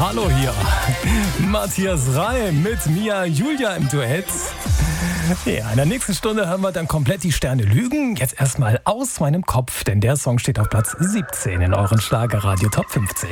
Hallo hier. Matthias Reim mit Mia Julia im Duett. Ja, in der nächsten Stunde hören wir dann komplett die Sterne lügen. Jetzt erstmal Aus meinem Kopf, denn der Song steht auf Platz 17 in euren Schlagerradio Top 50.